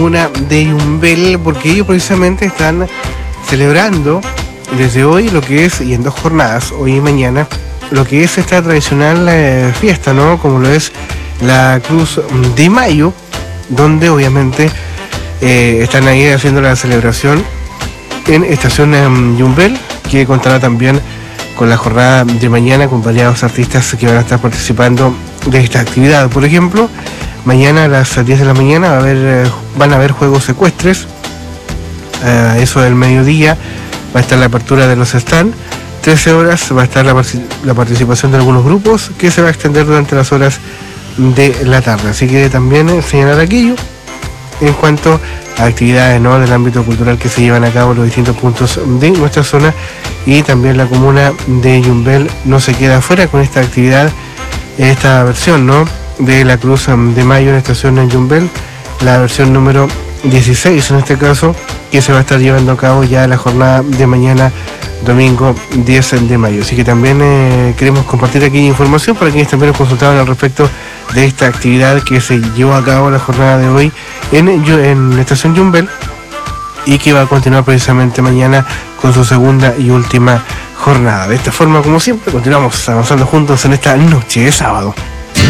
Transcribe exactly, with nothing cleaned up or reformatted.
Una de Yumbel, porque ellos precisamente están celebrando desde hoy lo que es, y en dos jornadas, hoy y mañana, lo que es esta tradicional eh, fiesta, ¿no? Como lo es la Cruz de Mayo, donde obviamente eh, están ahí haciendo la celebración en Estación eh, Yumbel, que contará también con la jornada de mañana con variados artistas que van a estar participando de esta actividad. Por ejemplo, mañana a las diez de la mañana va a haber, eh, van a haber juegos ecuestres. A eh, eso del mediodía va a estar la apertura de los stands. trece horas va a estar la, la participación de algunos grupos, que se va a extender durante las horas de la tarde. Así que también eh, señalar aquello en cuanto a actividades, ¿no?, del ámbito cultural que se llevan a cabo en los distintos puntos de nuestra zona, y también la comuna de Yumbel no se queda afuera con esta actividad, esta versión, ¿no?, de la Cruz de Mayo en Estación en Yumbel, la versión número dieciséis en este caso, que se va a estar llevando a cabo ya la jornada de mañana, domingo diez de mayo. Así que también eh, queremos compartir aquí información para quienes también nos consultaban al respecto de esta actividad que se llevó a cabo la jornada de hoy en, en la Estación Yumbel, y que va a continuar precisamente mañana con su segunda y última jornada. De esta forma, como siempre, continuamos avanzando juntos en esta noche de sábado.